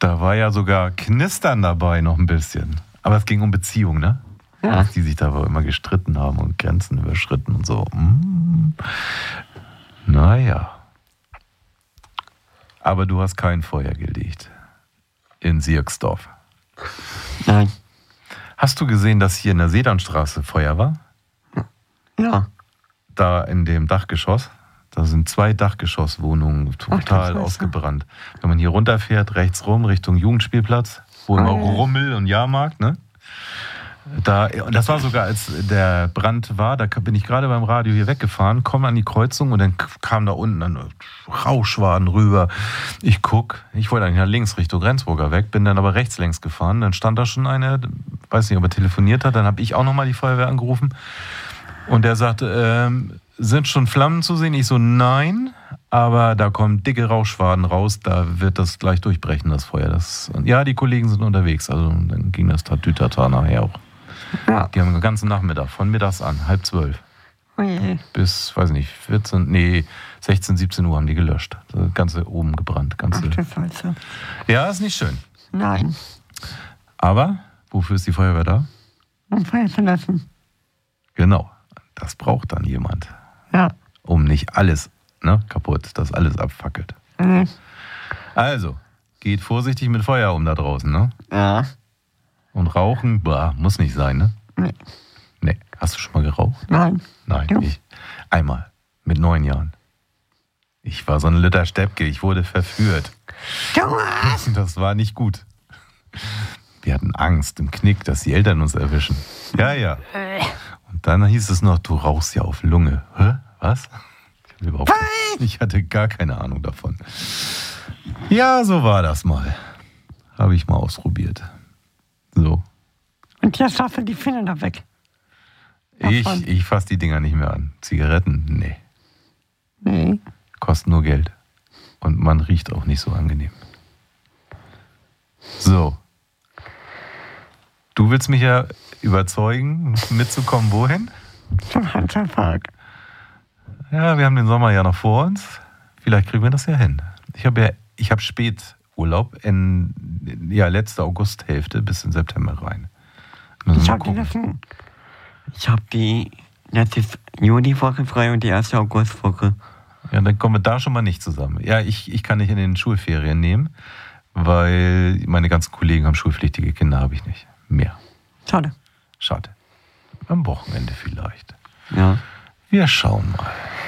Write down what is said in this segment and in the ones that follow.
Da war ja sogar Knistern dabei noch ein bisschen. Aber es ging um Beziehungen, ne? Ja. Dass die sich da immer gestritten haben und Grenzen überschritten und so. Naja. Aber du hast kein Feuer gelegt. In Sierksdorf. Nein. Hast du gesehen, dass hier in der Sedanstraße Feuer war? Ja. Da in dem Dachgeschoss. Da sind 2 Dachgeschosswohnungen total ausgebrannt. Wenn man hier runterfährt, rechts rum, Richtung Jugendspielplatz, wo immer Rummel und Jahrmarkt, ne? Und das war sogar, als der Brand war, da bin ich gerade beim Radio hier weggefahren, komme an die Kreuzung und dann kam da unten dann Rauchschwaden rüber. Ich wollte eigentlich nach links Richtung Rendsburger weg, bin dann aber rechts längs gefahren. Dann stand da schon einer, weiß nicht, ob er telefoniert hat, dann habe ich auch nochmal die Feuerwehr angerufen und der sagte, sind schon Flammen zu sehen? Ich so, nein, aber da kommen dicke Rauchschwaden raus, da wird das gleich durchbrechen, das Feuer. Ja, die Kollegen sind unterwegs, also dann ging das Tatütata nachher auch. Ja. Die haben den ganzen Nachmittag, von mittags an, 11:30 Oje. bis, weiß nicht, 16, 17 Uhr haben die gelöscht. Das Ganze oben gebrannt. Ach du Scheiße. Ja, ist nicht schön. Nein. Aber, wofür ist die Feuerwehr da? Um Feuer zu löschen. Genau, das braucht dann jemand. Ja. Um nicht alles kaputt, dass alles abfackelt. Also, geht vorsichtig mit Feuer um da draußen, ne? Ja. Und rauchen, muss nicht sein, ne? Nee. Nee. Hast du schon mal geraucht? Nein. Nein, Ja. ich. Einmal. Mit 9 Jahren. Ich war so ein Lütter Steppke, ich wurde verführt. Thomas! Das war nicht gut. Wir hatten Angst im Knick, dass die Eltern uns erwischen. Ja. Und dann hieß es noch, du rauchst ja auf Lunge. Hä? Was? Ich hatte gar keine Ahnung davon. Ja, so war das mal. Habe ich mal ausprobiert. So. Und jetzt hast du die Finger da weg. Ich fasse die Dinger nicht mehr an. Zigaretten? Nee. Kosten nur Geld. Und man riecht auch nicht so angenehm. So. Du willst mich ja überzeugen, mitzukommen, wohin? Zum Hansapark. Ja, wir haben den Sommer ja noch vor uns. Vielleicht kriegen wir das ja hin. Ich habe Späturlaub in letzte Augusthälfte bis in September rein. Ich habe die letzte Juniwoche frei und die erste Augustwoche. Ja, dann kommen wir da schon mal nicht zusammen. Ja, ich kann nicht in den Schulferien nehmen, weil meine ganzen Kollegen haben schulpflichtige Kinder, habe ich nicht. Mehr. Schade. Am Wochenende vielleicht. Ja. Wir schauen mal.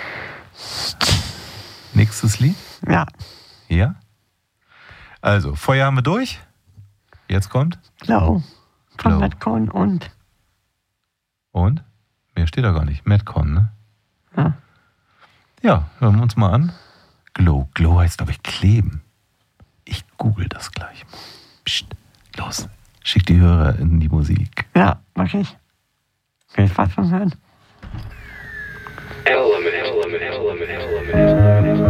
Nächstes Lied? Ja. Ja? Also, Feuer haben wir durch. Jetzt kommt? Glow. Von Glow. Metcon und? Mehr steht da gar nicht. Metcon, ne? Ja. Ja, hören wir uns mal an. Glow. Glow heißt, glaube ich, kleben. Ich google das gleich mal. Psst, los. Schick die Hörer in die Musik. Ja, mach ich. Viel Spaß beim Hören. Element.